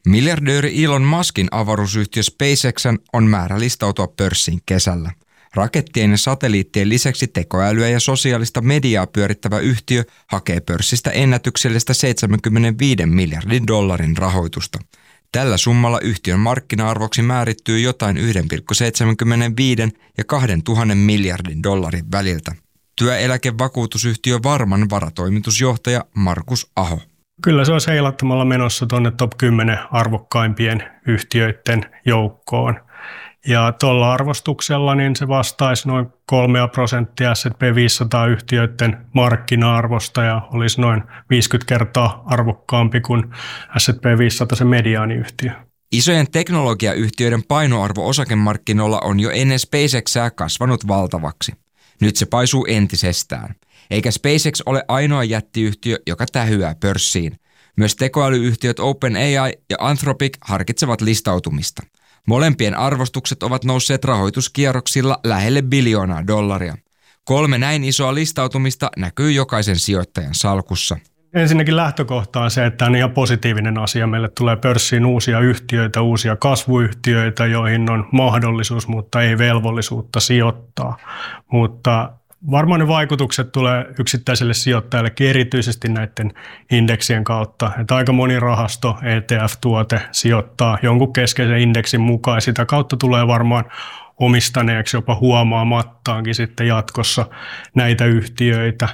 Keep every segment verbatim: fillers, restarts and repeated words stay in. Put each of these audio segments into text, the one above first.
Miljardööri Elon Muskin avaruusyhtiö SpaceX on määrä listautua pörssiin kesällä. Rakettien ja satelliittien lisäksi tekoälyä ja sosiaalista mediaa pyörittävä yhtiö hakee pörssistä ennätyksellistä seitsemänkymmentäviisi miljardin dollarin rahoitusta. Tällä summalla yhtiön markkina-arvoksi määrittyy jotain yksi pilkku seitsemänkymmentäviisi ja kaksituhatta miljardin dollarin väliltä. Työeläkevakuutusyhtiö Varman varatoimitusjohtaja Markus Aho. Kyllä se olisi heilattamalla menossa tuonne top kymmenen arvokkaimpien yhtiöiden joukkoon. Ja tuolla arvostuksella niin se vastaisi noin kolmea prosenttia S and P viisisataa-yhtiöiden markkina-arvosta ja olisi noin viisikymmentä kertaa arvokkaampi kuin S and P viisisataa se mediaaniyhtiö. Isojen teknologiayhtiöiden painoarvo osakemarkkinoilla on jo ennen SpaceXää kasvanut valtavaksi. Nyt se paisuu entisestään. Eikä SpaceX ole ainoa jättiyhtiö, joka tähyää pörssiin. Myös tekoälyyhtiöt OpenAI ja Anthropic harkitsevat listautumista. Molempien arvostukset ovat nousseet rahoituskierroksilla lähelle biljoonaa dollaria. Kolme näin isoa listautumista näkyy jokaisen sijoittajan salkussa. Ensinnäkin lähtökohta on se, että tämä on ihan positiivinen asia. Meille tulee pörssiin uusia yhtiöitä, uusia kasvuyhtiöitä, joihin on mahdollisuus, mutta ei velvollisuutta sijoittaa. Mutta varmaan ne vaikutukset tulee yksittäiselle sijoittajallekin erityisesti näiden indeksien kautta. Että aika moni rahasto, E T F-tuote sijoittaa jonkun keskeisen indeksin mukaan ja sitä kautta tulee varmaan omistaneeksi jopa huomaamattaankin sitten jatkossa näitä yhtiöitä.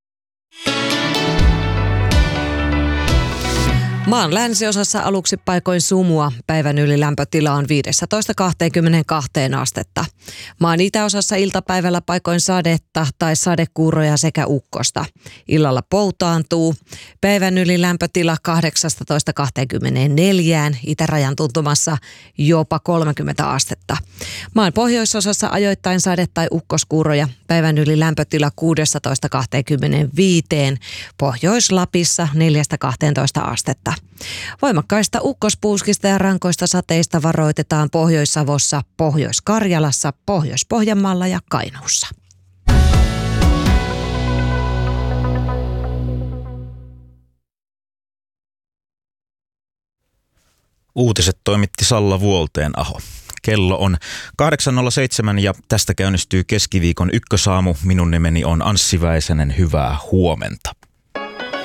Maan länsiosassa aluksi paikoin sumua. Päivän yli lämpötila on viisitoista kaksikymmentäkaksi astetta. Maan itäosassa iltapäivällä paikoin sadetta tai sadekuuroja sekä ukkosta. Illalla poutaantuu. Päivän yli lämpötila kahdeksasta kaksikymmentäneljään, itärajan tuntumassa jopa kolmekymmentä astetta. Maan pohjoisosassa ajoittain sade- tai ukkoskuuroja. Päivän yli lämpötila kuusitoista kaksikymmentäviisi, Pohjois-Lapissa neljästä kahteentoista astetta. Voimakkaista ukkospuuskista ja rankoista sateista varoitetaan Pohjois-Savossa, Pohjois-Karjalassa, Pohjois-Pohjanmaalla ja Kainuussa. Uutiset toimitti Salla Vuolteen-aho. Kello on kahdeksan nolla seitsemän ja tästä käynnistyy keskiviikon ykkösaamu. Minun nimeni on Anssi Väisänen. Hyvää huomenta.